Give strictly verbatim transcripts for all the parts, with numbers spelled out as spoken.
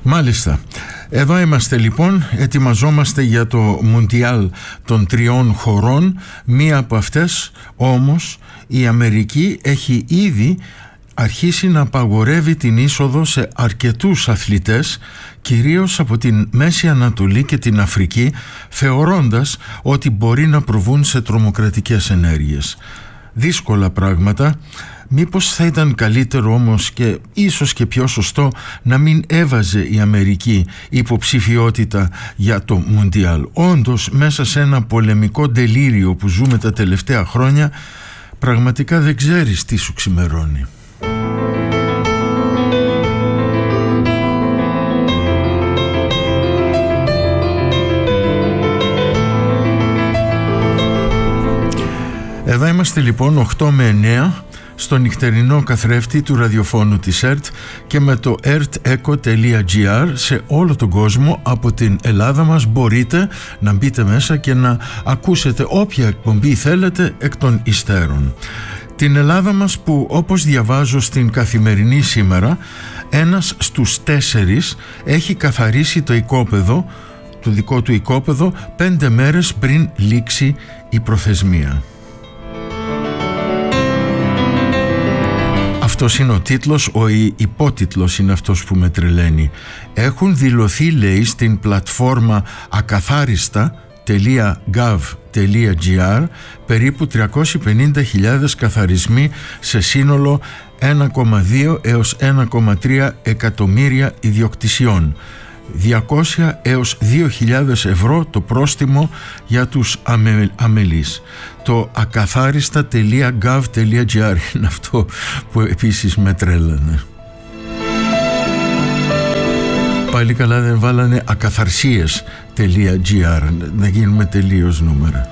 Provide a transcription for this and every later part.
Μάλιστα. Εδώ είμαστε λοιπόν, ετοιμαζόμαστε για το Μουντιάλ των τριών χωρών. Μία από αυτές όμως, η Αμερική, έχει ήδη αρχίσει να απαγορεύει την είσοδο σε αρκετούς αθλητές, κυρίως από την Μέση Ανατολή και την Αφρική, θεωρώντας ότι μπορεί να προβούν σε τρομοκρατικές ενέργειες. Δύσκολα πράγματα. Μήπως θα ήταν καλύτερο όμως και ίσως και πιο σωστό να μην έβαζε η Αμερική υποψηφιότητα για το Μουντιάλ? Όντως, μέσα σε ένα πολεμικό ντελήριο που ζούμε τα τελευταία χρόνια, πραγματικά δεν ξέρεις τι σου ξημερώνει. Εδώ είμαστε λοιπόν οκτώ με εννέα στο νυχτερινό καθρέφτη του ραδιοφώνου της ΕΡΤ και με το ερτ εκο τελεία τζι άρ σε όλο τον κόσμο. Από την Ελλάδα μας μπορείτε να μπείτε μέσα και να ακούσετε όποια εκπομπή θέλετε εκ των υστέρων. Την Ελλάδα μας που, όπως διαβάζω στην Καθημερινή σήμερα, ένας στους τέσσερις έχει καθαρίσει το οικόπεδο, το δικό του οικόπεδο, πέντε μέρες πριν λήξει η προθεσμία. Αυτός είναι ο τίτλος, ο υπότιτλος είναι αυτός που με τρελαίνει. Έχουν δηλωθεί, λέει, στην πλατφόρμα ακαθάριστα τελεία γκοβ τελεία τζι άρ περίπου τριακόσιες πενήντα χιλιάδες καθαρισμοί σε σύνολο ένα κόμμα δύο έως ένα κόμμα τρία εκατομμύρια ιδιοκτησιών. διακόσια έως δύο χιλιάδες ευρώ το πρόστιμο για τους αμε, αμελείς. Το ακαθάριστα τελεία γκοβ τελεία τζι άρ είναι αυτό που επίσης με τρέλανε. Πάλι καλά δεν βάλανε ακαθαρσίες τελεία τζι άρ, να γίνουμε τελείως νούμερα.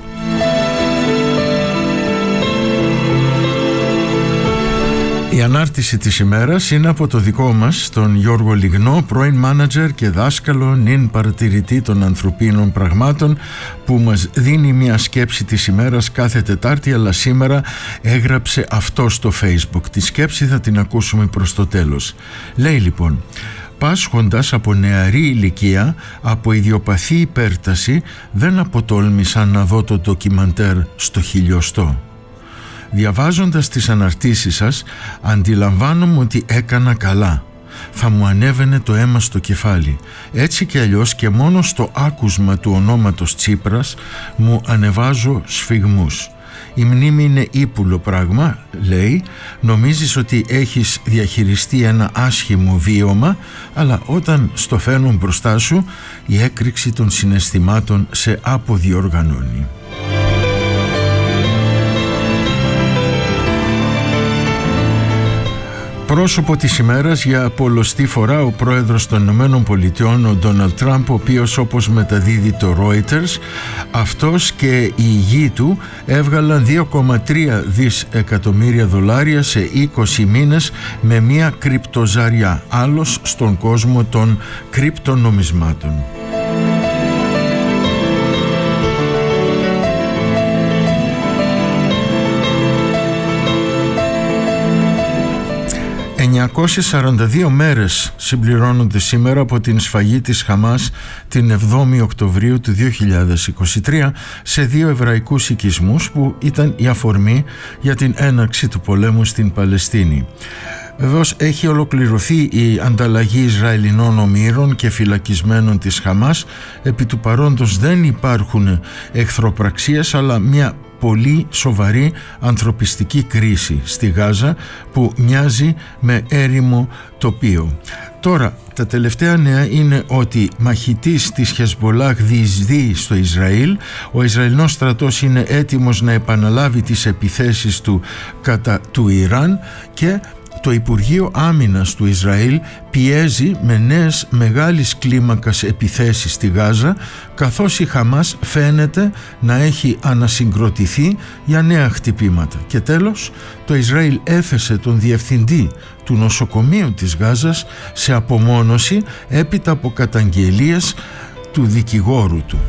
Η ανάρτηση της ημέρας είναι από το δικό μας, τον Γιώργο Λιγνό, πρώην μάνατζερ και δάσκαλο, νυν παρατηρητή των ανθρωπίνων πραγμάτων, που μας δίνει μια σκέψη της ημέρας κάθε Τετάρτη, αλλά σήμερα έγραψε αυτό στο Facebook. Τη σκέψη θα την ακούσουμε προς το τέλος. Λέει λοιπόν: πάσχοντας από νεαρή ηλικία από ιδιοπαθή υπέρταση, δεν αποτόλμησα να δω το ντοκιμαντέρ στο χιλιοστό. Διαβάζοντας τις αναρτήσεις σας, αντιλαμβάνομαι ότι έκανα καλά. Θα μου ανέβαινε το αίμα στο κεφάλι. Έτσι και αλλιώς και μόνο στο άκουσμα του ονόματος Τσίπρας μου ανεβάζω σφιγμούς. Η μνήμη είναι ύπουλο πράγμα, λέει. Νομίζεις ότι έχεις διαχειριστεί ένα άσχημο βίωμα, αλλά όταν στο φέρνουν μπροστά σου, η έκρηξη των συναισθημάτων σε αποδιοργανώνει. Πρόσωπο της ημέρας για πολλοστή φορά ο πρόεδρος των Ηνωμένων Πολιτειών, ο Ντόναλντ Τραμπ, ο οποίος, όπως μεταδίδει το Reuters, αυτός και η γη του έβγαλαν δύο κόμμα τρία δισεκατομμύρια δολάρια σε είκοσι μήνες με μια κρυπτοζαριά, άλλος στον κόσμο των κρυπτονομισμάτων. εννιακόσιες σαράντα δύο μέρες συμπληρώνονται σήμερα από την σφαγή της Χαμάς την εβδόμη Οκτωβρίου του δύο χιλιάδες είκοσι τρία σε δύο εβραϊκούς οικισμούς που ήταν η αφορμή για την έναρξη του πολέμου στην Παλαιστίνη. Βεβαίως έχει ολοκληρωθεί η ανταλλαγή Ισραηλινών ομήρων και φυλακισμένων της Χαμάς. Επί του παρόντος δεν υπάρχουν εχθροπραξίες, αλλά μια πολύ σοβαρή ανθρωπιστική κρίση στη Γάζα που μοιάζει με έρημο τοπίο. Τώρα, τα τελευταία νέα είναι ότι μαχητής της Χεσμπολάχ διεισδύει στο Ισραήλ. Ο Ισραηλινός στρατός είναι έτοιμος να επαναλάβει τις επιθέσεις του κατά του Ιράν και το Υπουργείο Άμυνας του Ισραήλ πιέζει με νέες μεγάλης κλίμακας επιθέσεις στη Γάζα, καθώς η Χαμάς φαίνεται να έχει ανασυγκροτηθεί για νέα χτυπήματα. Και τέλος, το Ισραήλ έθεσε τον διευθυντή του νοσοκομείου της Γάζας σε απομόνωση έπειτα από καταγγελίες του δικηγόρου του.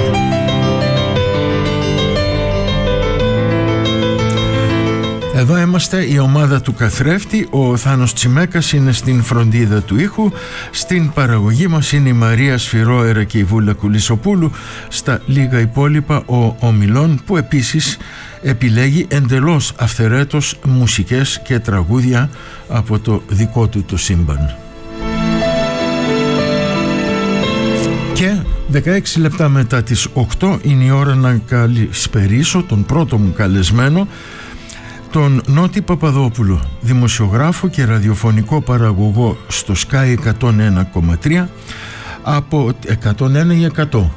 Εδώ είμαστε η ομάδα του καθρέφτη. Ο Θάνος Τσιμέκας είναι στην φροντίδα του ήχου. Στην παραγωγή μας είναι η Μαρία Σφυρόερα και η Βούλα Κουλισοπούλου. Στα λίγα υπόλοιπα ο Ομιλών, που επίσης επιλέγει εντελώς αυθαιρέτως μουσικές και τραγούδια από το δικό του το σύμπαν. Και δεκαέξι λεπτά μετά τις οκτώ είναι η ώρα να καλησπερίσω τον πρώτο μου καλεσμένο, τον Νότι Παπαδόπουλο, δημοσιογράφο και ραδιοφωνικό παραγωγό στο Sky εκατόν ένα κόμμα τρία, από εκατόν ένα ή εκατό,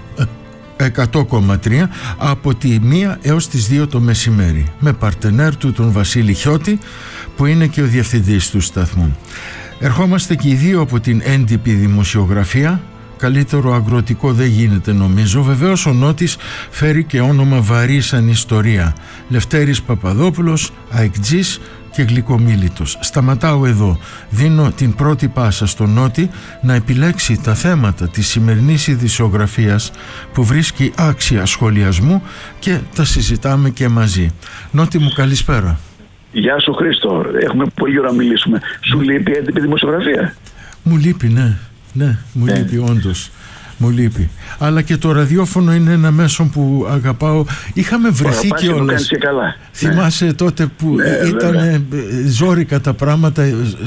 εκατό κόμμα τρία, από τη μία έως τις δύο το μεσημέρι, με παρτενέρ του τον Βασίλη Χιώτη, που είναι και ο διευθυντής του σταθμού. Ερχόμαστε και οι δύο από την έντυπη δημοσιογραφία. Καλύτερο αγροτικό δεν γίνεται, νομίζω. Βεβαίως ο Νότης φέρει και όνομα βαρύ σαν ιστορία. Λευτέρης Παπαδόπουλος, αεκτζής και γλυκομίλητος. Σταματάω εδώ. Δίνω την πρώτη πάσα στον Νότη να επιλέξει τα θέματα της σημερινής ειδησιογραφίας που βρίσκει άξια σχολιασμού και τα συζητάμε και μαζί. Νότη μου, καλησπέρα. Γεια σου Χρήστο. Έχουμε πολύ ώρα να μιλήσουμε. Σου λείπει έντυπη δημοσιογραφία? Μου λείπει, ναι. Ναι, μου ναι. λείπει, όντως. Μου λείπει. Αλλά και το ραδιόφωνο είναι ένα μέσο που αγαπάω. Είχαμε βρεθεί κιόλας. Θυμάσαι ναι. τότε που ναι, ήταν ζόρικα τα πράγματα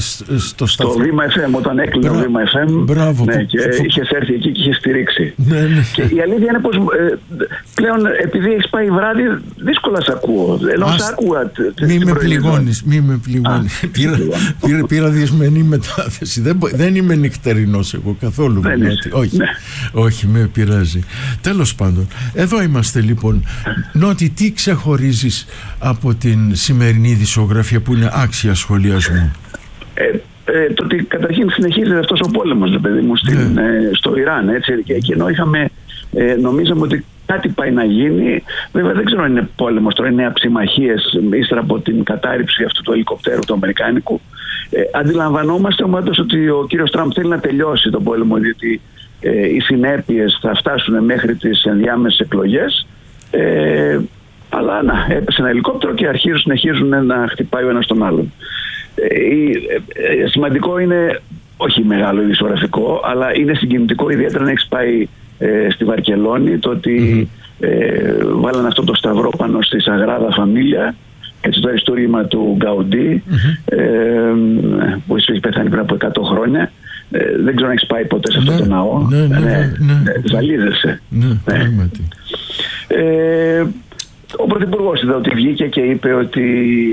στο σταθμό. Στο Βήμα εφ εμ, όταν έκλεινε το Βήμα εφ εμ. Μπράβο. Ναι, που... και που... είχες έρθει εκεί και είχες στηρίξει. Ναι, ναι. Και η αλήθεια είναι πως ε, πλέον, επειδή έχεις πάει βράδυ, δύσκολα σ' ακούω. Ενώ σ' άκουγα. Μη με πληγώνεις, μη με πληγώνεις. Πήρα, πήρα, πήρα διεσμενή μετάθεση. Δεν, δεν είμαι νυχτερινός εγώ καθόλου. Όχι. Όχι, με πειράζει. Τέλος πάντων, εδώ είμαστε λοιπόν. Νότι, τι ξεχωρίζεις από την σημερινή ειδησιογραφία που είναι άξια σχολιασμού? Ε, ε, το ότι καταρχήν συνεχίζεται αυτός ο πόλεμος, παιδί μου, στην, yeah. ε, στο Ιράν, έτσι, και, και ενώ είχαμε, ε, νομίζαμε ότι κάτι πάει να γίνει. Βέβαια δεν ξέρω αν είναι πόλεμος, τώρα είναι νέα ψημαχίες ύστερα από την κατάρριψη αυτού του ελικοπτέρου του αμερικάνικου. Ε, αντιλαμβανόμαστε όμως ότι ο κύριος Τραμπ θέλει να τελειώσει τον πόλεμο, διότι Ε, οι συνέπειες θα φτάσουν μέχρι τις ενδιάμεσες εκλογές, ε, αλλά να, έπεσε ένα ελικόπτερο και αρχίζουν, συνεχίζουν να χτυπάει ο ένας τον άλλον. Ε, ε, σημαντικό είναι, όχι μεγάλο ειδησιογραφικό, αλλά είναι συγκινητικό ιδιαίτερα να έχεις πάει ε, στη Βαρκελόνη, το ότι mm-hmm. ε, βάλανε αυτό το σταυρό πάνω στη Σαγράδα Φαμίλια, έτσι, το αριστούργημα του Γκαουντί, mm-hmm. ε, που έχει πεθάνει πριν από εκατό χρόνια. Ε, δεν ξέρω αν έχεις πάει ποτέ σε αυτό ναι, το ναό. Ναι, ναι, ναι, ναι, ναι. Ζαλίζεσαι. Ναι, ναι. Πράγματι. Ε, ο Πρωθυπουργός είδα ότι βγήκε και είπε ότι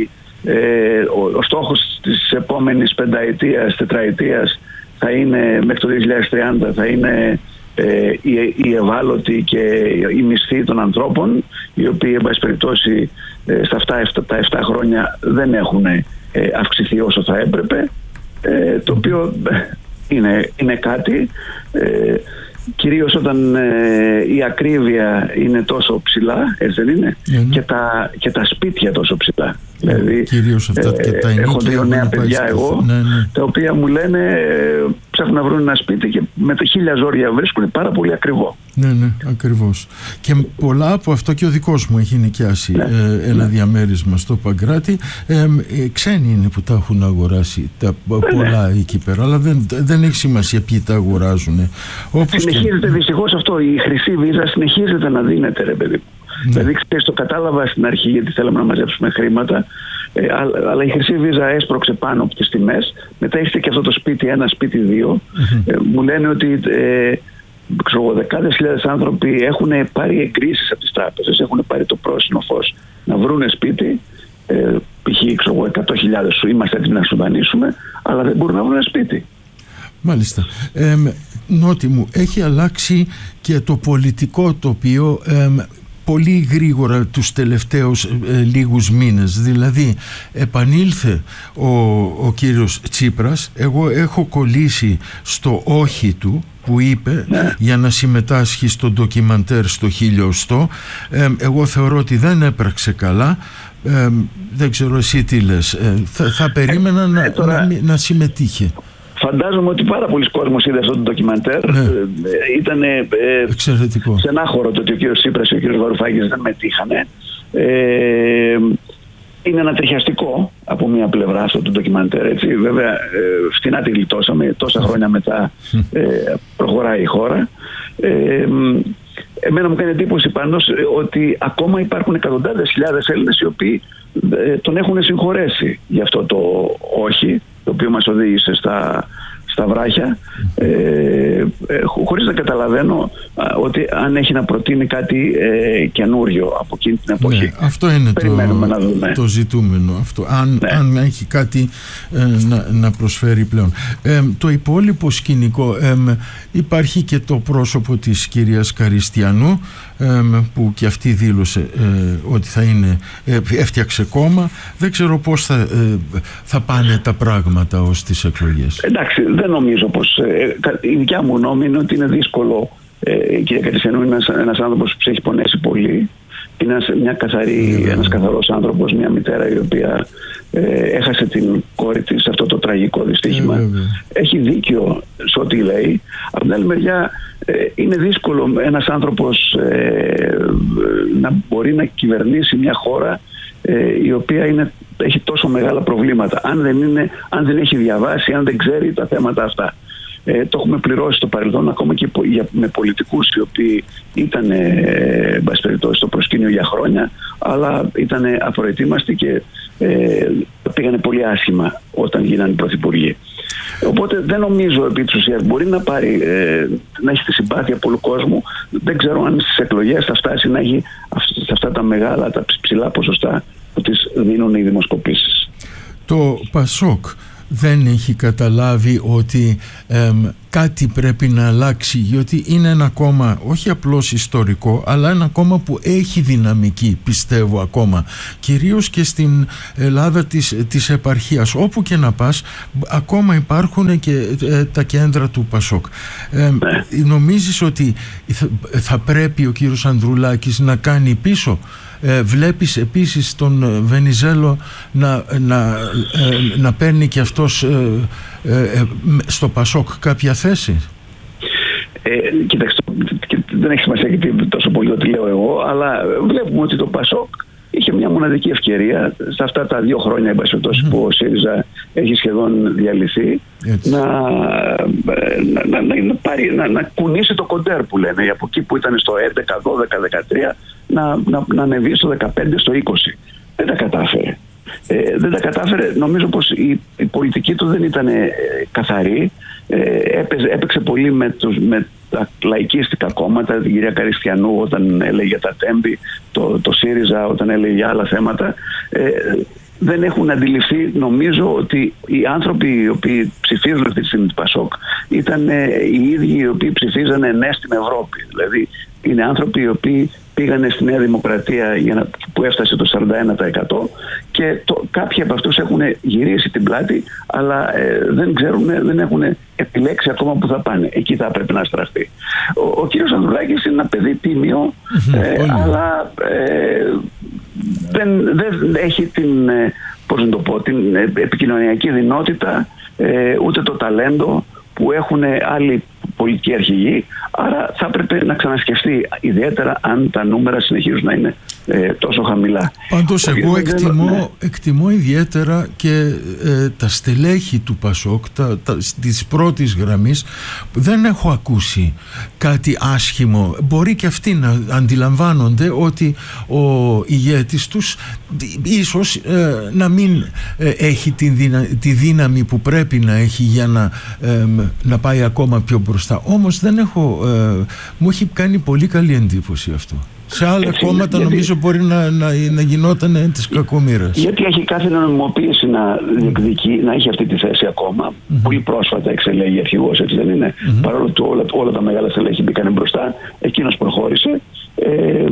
ε, ο, ο στόχος της επόμενης πενταετίας, τετραετίας θα είναι, μέχρι το δύο χιλιάδες τριάντα θα είναι ε, οι, οι ευάλωτοι και οι μισθοί των ανθρώπων, οι οποίοι εν πάση περιπτώσει ε, στα αυτά τα επτά χρόνια δεν έχουν ε, αυξηθεί όσο θα έπρεπε, ε, το οποίο είναι, είναι κάτι, ε, κυρίως όταν ε, η ακρίβεια είναι τόσο ψηλά, έτσι δεν είναι, yeah, και, τα, και τα σπίτια τόσο ψηλά. Yeah, δηλαδή, κυρίως αυτά, ε, τα έχω δύο νέα παιδιά εγώ, ναι, ναι. τα οποία μου λένε ε, ψάχνουν να βρουν ένα σπίτι και με τα χίλια ζόρια βρίσκουν πάρα πολύ ακριβό. Ναι, ναι, ακριβώς. Και πολλά από αυτό και ο δικός μου έχει νοικιάσει ναι, ε, ένα ναι. διαμέρισμα στο Παγκράτη. Ε, ε, ξένοι είναι που τα έχουν αγοράσει τα, πολλά ναι. εκεί πέρα, αλλά δεν, δεν έχει σημασία ποιοι τα αγοράζουν. Όπως συνεχίζεται και... δυστυχώς αυτό. Η χρυσή βίζα συνεχίζεται να δίνεται, ρε παιδί μου. Ναι. Δηλαδή, ξέρεις, το κατάλαβα στην αρχή γιατί θέλαμε να μαζέψουμε χρήματα, ε, αλλά, αλλά η χρυσή βίζα έσπρωξε πάνω από τις τιμές. Μετά έχετε και αυτό το σπίτι ένα, σπίτι δύο. Mm-hmm. Ε, μου λένε ότι ε, ξέρω, δεκάδες χιλιάδες άνθρωποι έχουν πάρει εγκρίσεις από τις τράπεζες, έχουν πάρει το πράσινο φως να βρούνε σπίτι. Ε, π.χ. εκατό χιλιάδες σου είμαστε έτοιμοι να σου δανείσουμε, αλλά δεν μπορούν να βρουν σπίτι. Μάλιστα. Ε, Νότι μου, έχει αλλάξει και το πολιτικό τοπίο ε, πολύ γρήγορα τους τελευταίους ε, λίγους μήνες. Δηλαδή επανήλθε ο, ο κύριος Τσίπρας. Εγώ έχω κολλήσει στο όχι του που είπε ναι. για να συμμετάσχει στο ντοκιμαντέρ στο χίλιοστό. Ε, εγώ θεωρώ ότι δεν έπραξε καλά. Ε, δεν ξέρω εσύ τι λες. Ε, θα, θα περίμενα ε, να, ε, τώρα... να, να συμμετείχε. Φαντάζομαι ότι πάρα πολλοί κόσμος είδε αυτό το ντοκιμαντέρ. Ναι. Ήταν ε, εξαιρετικό. Στενάχωρο το ότι ο κύριος Τσίπρας και ο κύριος Βαρουφάκης δεν μετήχανε. Ε, είναι ανατριχιαστικό από μία πλευρά αυτό το ντοκιμαντέρ, έτσι. Βέβαια, ε, φτηνά τη γλιτώσαμε, τόσα χρόνια μετά ε, προχωράει η χώρα. Ε, εμένα μου κάνει εντύπωση πάντως ότι ακόμα υπάρχουν εκατοντάδες χιλιάδες Έλληνες οι οποίοι ε, τον έχουν συγχωρέσει για αυτό το όχι, το οποίο μας οδήγησε στα, στα βράχια, ε, ε, χωρίς να καταλαβαίνω α, ότι αν έχει να προτείνει κάτι ε, καινούριο από εκείνη την εποχή. Ναι, αυτό είναι το, να δούμε. το ζητούμενο αυτό, αν, ναι. αν έχει κάτι ε, να, να προσφέρει πλέον. Ε, το υπόλοιπο σκηνικό, ε, υπάρχει και το πρόσωπο της κυρίας Καριστιανού, ε, που και αυτή δήλωσε ε, ότι θα είναι, ε, έφτιαξε κόμμα. Δεν ξέρω πώς θα, ε, θα πάνε τα πράγματα ως τις εκλογές. Εντάξει, δεν νομίζω πως, ε, η δικιά μου γνώμη είναι ότι είναι δύσκολο. Ε, η κυρία Καριστιανού είναι ένας, ένας άνθρωπος που σε έχει πονέσει πολύ. Είναι ένας, μια καθαρή, ένας καθαρός άνθρωπος, μια μητέρα η οποία ε, έχασε την κόρη της σε αυτό το τραγικό δυστύχημα. Ε, έχει δίκιο σε ό,τι λέει. Από την άλλη μεριά ε, είναι δύσκολο ένας άνθρωπος ε, να μπορεί να κυβερνήσει μια χώρα ε, η οποία είναι, έχει τόσο μεγάλα προβλήματα. Αν δεν, είναι, αν δεν έχει διαβάσει, αν δεν ξέρει τα θέματα αυτά. Ε, το έχουμε πληρώσει στο παρελθόν, ακόμα και με πολιτικούς οι οποίοι ήταν ε, στο προσκήνιο για χρόνια, αλλά ήταν απροετοίμαστοι και ε, πήγανε πολύ άσχημα όταν γίνανε πρωθυπουργοί. Οπότε δεν νομίζω επί της ουσίας μπορεί να, πάρει, ε, να έχει τη συμπάθεια πολλού κόσμου. Δεν ξέρω αν στις εκλογές θα φτάσει να έχει σε αυτά τα μεγάλα, τα ψηλά ποσοστά που τις δίνουν οι δημοσκοπήσεις. Το Πασόκ δεν έχει καταλάβει ότι εμ, κάτι πρέπει να αλλάξει, γιατί είναι ένα κόμμα όχι απλώς ιστορικό, αλλά ένα κόμμα που έχει δυναμική, πιστεύω ακόμα, κυρίως και στην Ελλάδα της, της επαρχίας. Όπου και να πας, ακόμα υπάρχουν και ε, τα κέντρα του Πασόκ. Ε, νομίζεις ότι θα, θα πρέπει ο κύριος Ανδρουλάκης να κάνει πίσω? Ε, βλέπεις επίσης τον Βενιζέλο να, να, ε, να παίρνει και αυτός ε, ε, στο Πασόκ κάποια θέση? Ε, κοιτάξτε, δεν έχει σημασία και τόσο πολύ ό,τι λέω εγώ, αλλά βλέπουμε ότι το Πασόκ είχε μια μοναδική ευκαιρία σε αυτά τα δύο χρόνια mm. που ο ΣΥΡΙΖΑ έχει σχεδόν διαλυθεί να, να, να, να, πάρει, να, να κουνήσει το κοντέρ που λένε, από εκεί που ήταν στο έντεκα, δώδεκα, δεκατρία να, να, να ανεβεί στο δεκαπέντε, στο είκοσι. Δεν τα κατάφερε. Ε, δεν τα κατάφερε. Νομίζω πως η, η πολιτική του δεν ήταν ε, καθαρή. Ε, έπαιζε, έπαιξε πολύ με, τους, με τα λαϊκίστικα κόμματα, την κυρία Καριστιανού όταν έλεγε τα τέμπη, το, το ΣΥΡΙΖΑ όταν έλεγε για άλλα θέματα. Ε, δεν έχουν αντιληφθεί, νομίζω, ότι οι άνθρωποι οι οποίοι ψηφίζουν αυτή τη στιγμή του Πασόκ ήταν ε, οι ίδιοι οι οποίοι ψηφίζανε ναι στην Ευρώπη. Δηλαδή είναι άνθρωποι οι οποίοι πήγανε στη Νέα Δημοκρατία για να, που έφτασε το σαράντα ένα τοις εκατό και το, κάποιοι από αυτούς έχουν γυρίσει την πλάτη, αλλά ε, δεν ξέρουν, δεν έχουν επιλέξει ακόμα που θα πάνε. Εκεί θα πρέπει να στραφεί. Ο, ο κύριος Ανδρουλάκης είναι ένα παιδί τίμιο, ε, αλλά ε, δεν, δεν έχει την, ε, πώς να το πω, την επικοινωνιακή δυνότητα, ε, ούτε το ταλέντο που έχουν άλλοι πολιτικοί αρχηγοί, άρα θα έπρεπε να ξανασκεφτεί, ιδιαίτερα αν τα νούμερα συνεχίζουν να είναι ε, τόσο χαμηλά. Πάντως εγώ εκτιμώ, ναι. εκτιμώ ιδιαίτερα και ε, τα στελέχη του Πασόκ, τα, τα, της πρώτης γραμμής, δεν έχω ακούσει κάτι άσχημο. Μπορεί και αυτοί να αντιλαμβάνονται ότι ο ηγέτης τους ίσως ε, να μην ε, έχει τη, δύνα, τη δύναμη που πρέπει να έχει για να, ε, να πάει ακόμα πιο μπροστά. Όμως δεν έχω, ε, μου έχει κάνει πολύ καλή εντύπωση αυτό. Σε άλλα Έτσι, κόμματα γιατί, νομίζω μπορεί να, να, να γινόταν της κακομοίρας. Γιατί έχει κάθε νομιμοποίηση να διεκδικεί, να έχει αυτή τη θέση ακόμα. Mm-hmm. Πολύ πρόσφατα εξελέγει αρχηγός, έτσι δεν είναι. Mm-hmm. Παρόλο που όλα, όλα τα μεγάλα στελέχη μπήκαν μπροστά, εκείνος προχώρησε. Ε,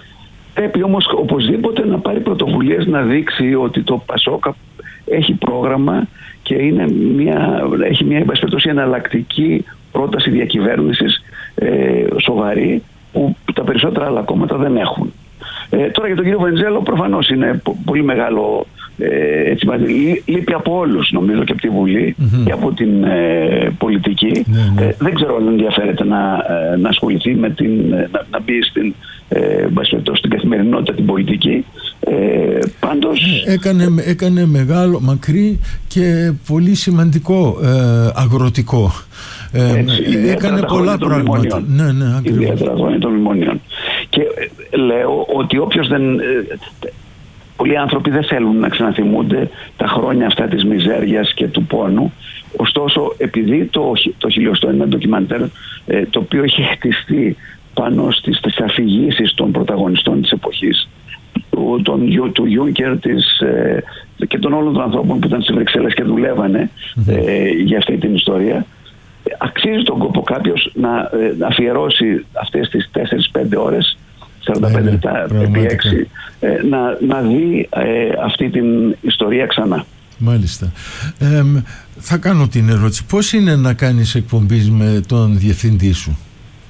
πρέπει όμως οπωσδήποτε να πάρει πρωτοβουλίες, να δείξει ότι το Πασόκ έχει πρόγραμμα και είναι μια, έχει μια εναλλακτική πρόταση διακυβέρνησης ε, σοβαρή, που τα περισσότερα άλλα κόμματα δεν έχουν. Ε, τώρα για τον κύριο Βενιζέλο προφανώς είναι πολύ μεγάλο, ε, έτσι, λείπει από όλους νομίζω και από τη Βουλή mm-hmm. και από την ε, πολιτική. Mm-hmm. Ε, δεν ξέρω αν ενδιαφέρεται να, ε, να ασχοληθεί με την, να, να μπει στην, ε, στην καθημερινότητα την πολιτική. Ε, πάντως... Έκανε, έκανε μεγάλο, μακρύ και πολύ σημαντικό ε, αγροτικό. Ε, Έτσι, έκανε πολλά πράγματα. Ναι, ναι, ακριβώς. Ιδιαίτερα χρόνια των μνημονίων. Και ε, λέω ότι όποιος δεν... Ε, πολλοί άνθρωποι δεν θέλουν να ξαναθυμούνται τα χρόνια αυτά της μιζέριας και του πόνου. Ωστόσο, επειδή το, το χιλιοστό είναι ένα ντοκιμαντέρ ε, το οποίο έχει χτιστεί πάνω στις, στις αφηγήσεις των πρωταγωνιστών της εποχής, του, τον, του Γιούνκερ της, ε, και των όλων των ανθρώπων που ήταν στις Βρυξέλλες και δουλεύανε mm-hmm. ε, για αυτή την ιστορία, αξίζει τον κόπο κάποιος να ε, αφιερώσει αυτές τις τέσσερις πέντε ώρες, σαράντα πέντε λεπτά επί έξι, ε, να, να δει ε, αυτή την ιστορία ξανά. Μάλιστα. Ε, θα κάνω την ερώτηση. Πώς είναι να κάνεις εκπομπή με τον διευθυντή σου?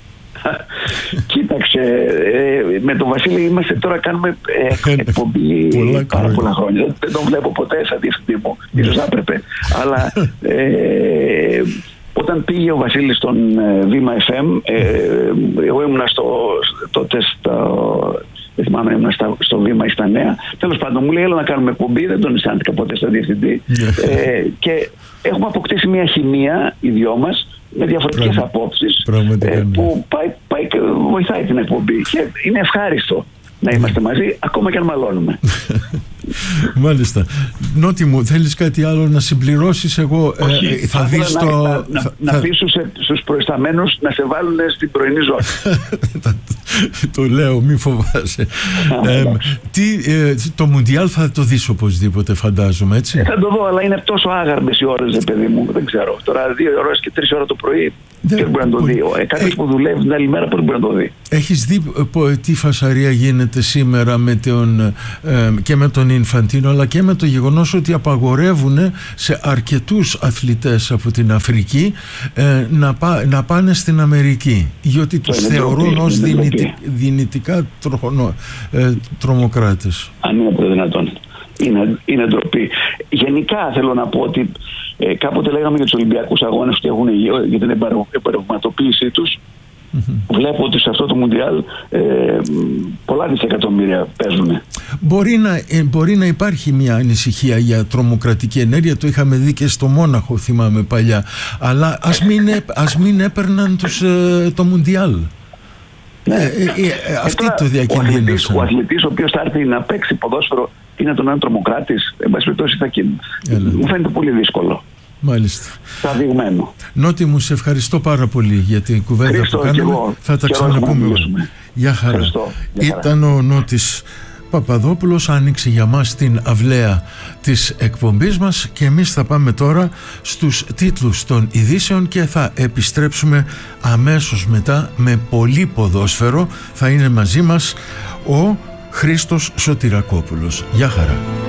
Κοίταξε, ε, με τον Βασίλη είμαστε τώρα, κάνουμε ε, εκπομπή πολλά πάρα πολλά χρόνια. Δεν τον βλέπω ποτέ σαν διευθυντή μου, ίσως θα έπρεπε. Αλλά ε, όταν πήγε ο Βασίλης στον ε, Βήμα εφ εμ, ε, εγώ ήμουνα στο, τότε στο, δεν θυμάμαι, ήμουνα στο, στο Βήμα ή στα Νέα. Τέλος πάντων, μου λέει έλα να κάνουμε εκπομπή, δεν τον αισθάνθηκα ποτέ στον διευθυντή. ε, και έχουμε αποκτήσει μια χημεία οι δυο μας, με διαφορετικές Πράγμα. απόψεις ε, που πάει, πάει και βοηθάει την εκπομπή και είναι ευχάριστο να είμαστε μαζί ακόμα και αν μαλώνουμε. Μάλιστα. Νότι μου, θέλεις κάτι άλλο να συμπληρώσεις? Εγώ Όχι, ε, θα δεις να, το... να, να, θα, να θα... πεις στους, στους προϊσταμένους να σε βάλουν στην πρωινή ζώνη. Το λέω, μη φοβάσαι. ε, τι, ε, το Μουντιάλ θα το δεις οπωσδήποτε, φαντάζομαι, έτσι? Ε, θα το δω, αλλά είναι τόσο άγαρμες οι ώρες, παιδί μου, δεν ξέρω. Τώρα δύο ώρες και τρεις ώρα το πρωί δεν μπορεί να το δει. Ε, Κάποιος που δουλεύει την άλλη μέρα πώς μπορεί να το δει? Έχεις δει ε, τι φασαρία γίνεται σήμερα με τον, ε, και με τον Ινφαντίνο, αλλά και με το γεγονός ότι απαγορεύουν σε αρκετούς αθλητές από την Αφρική ε, να, πά, να πάνε στην Αμερική, γιατί τους θεωρούν ως δυνητι, δυνητικά τροχονο, ε, τρομοκράτες. Αν είναι δυνατόν. Είναι, είναι ντροπή. Γενικά θέλω να πω ότι ε, κάποτε λέγαμε για τους Ολυμπιακούς Αγώνες ότι έχουν για την εμπορευματοποίησή τους. Mm-hmm. Βλέπω ότι σε αυτό το Μουντιάλ ε, πολλά δισεκατομμύρια παίζουν. Μπορεί να, ε, μπορεί να υπάρχει μια ανησυχία για τρομοκρατική ενέργεια, το είχαμε δει και στο Μόναχο, θυμάμαι παλιά, αλλά ας μην, ας μην έπαιρναν τους, ε, το Μουντιάλ. Ναι. Ε, ε, ε, αυτοί το διακινδύνωσαν. Ο αθλητής ο οποίος θα έρθει να παίξει ποδόσφαιρο είναι τον έναν τρομοκράτης, εν πάση περιπτώσει θα μου φαίνεται πολύ δύσκολο. Μάλιστα. Τραβηγμένο. Νότι μου, σε ευχαριστώ πάρα πολύ για την κουβέντα Χρήστο, που κάναμε. Εγώ, θα τα ξαναπούμε. Γεια χαρά. Ευχαριστώ. Ήταν ο Νότης Παπαδόπουλος, άνοιξε για μας την αυλαία της εκπομπής μας και εμείς θα πάμε τώρα στους τίτλους των ειδήσεων και θα επιστρέψουμε αμέσως μετά με πολύ ποδόσφαιρο. Θα είναι μαζί μας ο Χρήστος Σωτηρακόπουλος. Γεια χαρά.